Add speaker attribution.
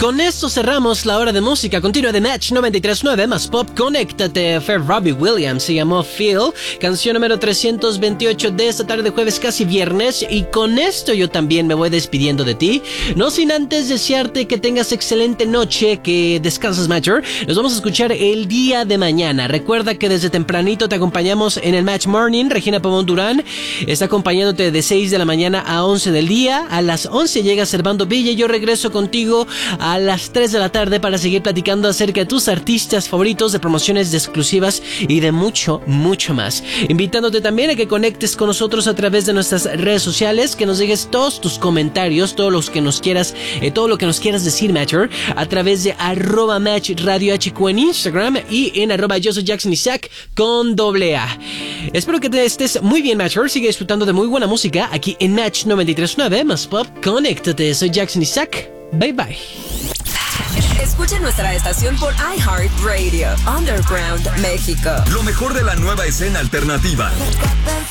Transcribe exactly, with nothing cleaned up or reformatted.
Speaker 1: Con esto cerramos la hora de música continua de Match noventa y tres punto nueve más Pop. Conéctate. Fue Robbie Williams, se llamó Phil, canción número trescientos veintiocho de esta tarde de jueves, casi viernes. Y con esto yo también me voy despidiendo de ti, no sin antes desearte que tengas excelente noche, que descanses, Matcher. Nos vamos a escuchar el día de mañana. Recuerda que desde tempranito te acompañamos en el Match Morning. Regina Pavón Durán está acompañándote de seis de la mañana a once del día. A las once llega Servando Villa y yo regreso contigo a las tres de la tarde para seguir platicando acerca de tus artistas favoritos, de promociones de exclusivas y de mucho, mucho más. Invitándote también a que conectes con nosotros a través de nuestras redes sociales, que nos dejes todos tus comentarios, todos los que nos quieras, eh, todo lo que nos quieras decir, Matcher, a través de arroba Match Radio H Q en Instagram y en arroba yo soy Jackson Isaac con doble A. Espero que te estés muy bien, Matcher. Sigue disfrutando de muy buena música aquí en Match noventa y tres punto nueve más Pop. Conéctate. Soy Jackson Isaac. Bye bye.
Speaker 2: Escucha nuestra estación por iHeartRadio, Underground México.
Speaker 3: Lo mejor de la nueva escena alternativa.